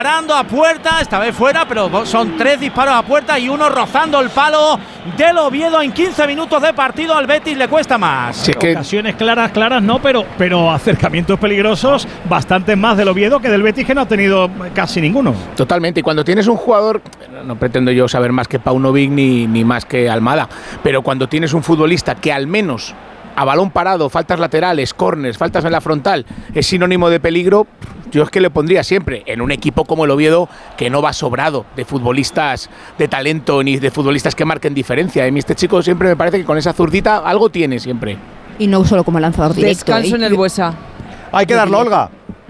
Parando a puerta, esta vez fuera, pero son 3 disparos a puerta y uno rozando el palo del Oviedo en 15 minutos de partido. Al Betis le cuesta más. Si es que ocasiones claras no, pero acercamientos peligrosos bastantes más del Oviedo que del Betis, que no ha tenido casi ninguno. Totalmente, y cuando tienes un jugador, no pretendo yo saber más que Paunovic ni más que Almada, pero cuando tienes un futbolista que al menos a balón parado, faltas laterales, córners, faltas en la frontal, es sinónimo de peligro, yo es que le pondría siempre en un equipo como el Oviedo, que no va sobrado de futbolistas de talento ni de futbolistas que marquen diferencia. Este chico siempre me parece que con esa zurdita algo tiene siempre. Y no solo como lanzador directo. Descanso en el Buesa. Hay que darlo, Olga.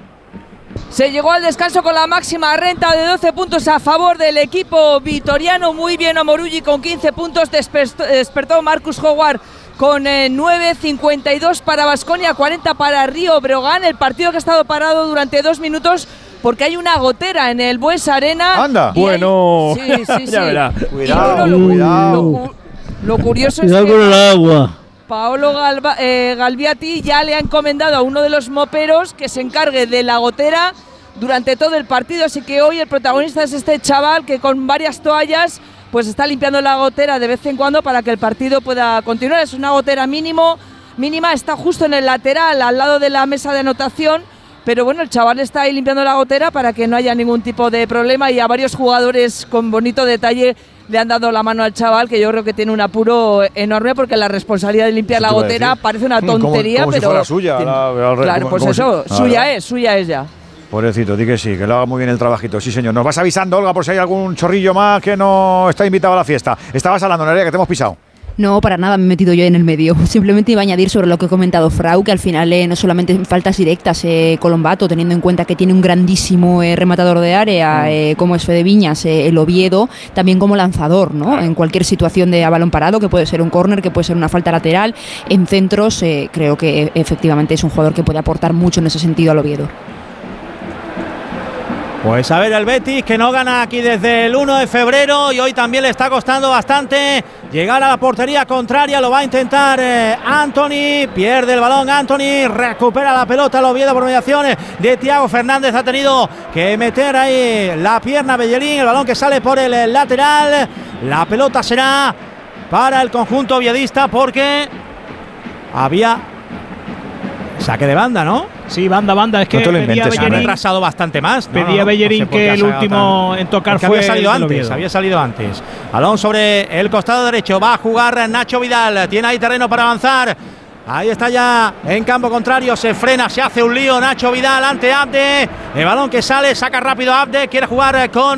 Se llegó al descanso con la máxima renta de 12 puntos a favor del equipo vitoriano. Muy bien Omorugui con 15 puntos. Despertó Marcus Howard con 9, 52 para Baskonia, 40 para Río Breogán. El partido que ha estado parado durante 2 minutos porque hay una gotera en el Buesa Arena. ¡Anda! Bueno, sí. Ya verá. Cuidado. Lo curioso Cuidado es que con el agua. Paolo Galviati ya le ha encomendado a uno de los moperos que se encargue de la gotera durante todo el partido, así que hoy el protagonista es este chaval que con varias toallas pues está limpiando la gotera de vez en cuando para que el partido pueda continuar. Es una gotera mínima, está justo en el lateral al lado de la mesa de anotación, pero bueno, el chaval está ahí limpiando la gotera para que no haya ningún tipo de problema, y a varios jugadores con bonito detalle le han dado la mano al chaval, que yo creo que tiene un apuro enorme porque la responsabilidad de limpiar la gotera parece una tontería, como pero si fuera suya. Claro, pues eso, suya es ya. Pobrecito, di que sí, que lo haga muy bien el trabajito. Sí, señor. Nos vas avisando, Olga, por si hay algún chorrillo más que no está invitado a la fiesta. Estabas hablando, Nerea, que te hemos pisado. No, para nada, me he metido yo en el medio. Simplemente iba a añadir sobre lo que ha comentado Frau, que al final no solamente en faltas directas Colombato, teniendo en cuenta que tiene un grandísimo rematador de área, como es Fede Viñas, el Oviedo, también como lanzador, ¿no? En cualquier situación de a balón parado, que puede ser un córner, que puede ser una falta lateral, en centros, creo que efectivamente es un jugador que puede aportar mucho en ese sentido al Oviedo. Pues a ver, el Betis, que no gana aquí desde el 1 de febrero y hoy también le está costando bastante llegar a la portería contraria. Lo va a intentar Anthony, pierde el balón Anthony, recupera la pelota el Oviedo por mediaciones de Thiago Fernández. Ha tenido que meter ahí la pierna Bellerín, el balón que sale por el lateral. La pelota será para el conjunto oviedista porque había saque de banda, ¿no? Sí, banda, es que no te lo pedía inventes, Bellerín, ha retrasado bastante más. pedía Bellerín que el último en tocar fue había salido antes. Balón sobre el costado derecho, va a jugar Nacho Vidal, tiene ahí terreno para avanzar. Ahí está ya en campo contrario, se frena, se hace un lío Nacho Vidal ante Abde. El balón que sale, saca rápido Abde, quiere jugar con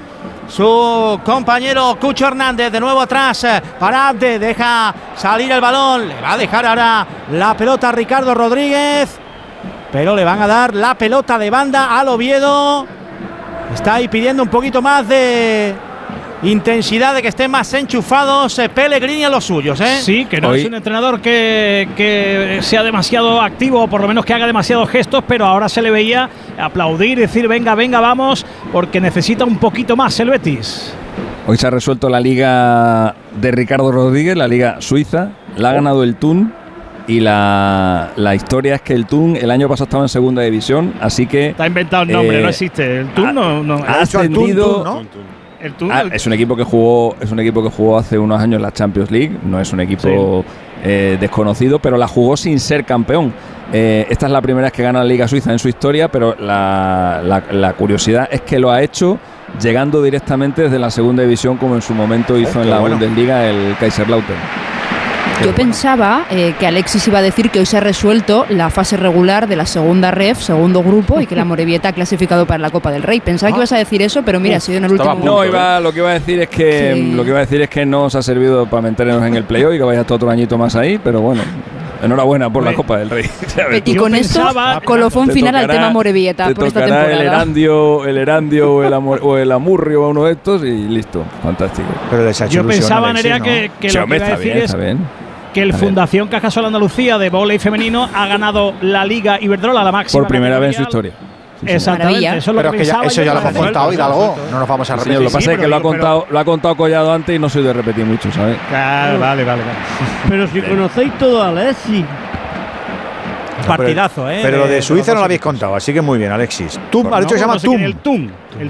su compañero Cucho Hernández, de nuevo atrás para Abde, deja salir el balón, le va a dejar ahora la pelota a Ricardo Rodríguez, pero le van a dar la pelota de banda al Oviedo. Está ahí pidiendo un poquito más de intensidad, de que estén más enchufados Pellegrini a los suyos, ¿eh? Sí, que no es un entrenador que sea demasiado activo, o por lo menos que haga demasiados gestos, pero ahora se le veía aplaudir, decir venga, vamos, porque necesita un poquito más el Betis. Hoy se ha resuelto la liga de Ricardo Rodríguez, la liga suiza, la ha ganado el Thun. Y la historia es que el Thun el año pasado estaba en segunda división, así que está inventado el nombre, no existe. El Thun no ha ascendido. ¿no? El Thun, es un equipo que jugó hace unos años la Champions League, no es un equipo desconocido, pero la jugó sin ser campeón. Esta es la primera vez que gana la Liga Suiza en su historia, pero la curiosidad es que lo ha hecho llegando directamente desde la segunda división, como en su momento hizo en la Bundesliga el Kaiserslautern. Yo pensaba que Alexis iba a decir que hoy se ha resuelto la fase regular de la segunda ref, segundo grupo, y que la Morevieta ha clasificado para la Copa del Rey. Pensaba que ibas a decir eso, pero mira, ha sido en el último momento. Lo que iba a decir es que no os ha servido para meternos en el playoff y que vais a estar otro año más ahí, pero bueno, enhoraburna por la Copa del Rey. Y con esto, colofón final al tema Morevieta por esta temporada. El Erandio o el Amurrio o uno de estos y listo, fantástico. Pero yo pensaba, Nerea, que lo que iba a decir es que el Fundación Cajasol Andalucía de vóley femenino ha ganado la Liga Iberdrola, la máxima. Por primera vez en su historia. Exactamente, eso es lo pero que pensaba. Eso ya lo hemos contado, Hidalgo. No nos vamos a repetir. Lo que pasa es que lo ha contado Collado antes y no soy de repetir mucho, ¿sabes? Claro, vale. Pero si conocéis todo a Alexis. Partidazo, ¿eh? Pero lo de Suiza no lo habéis contado, así que muy bien, Alexis. Ha dicho que se llama Thun. El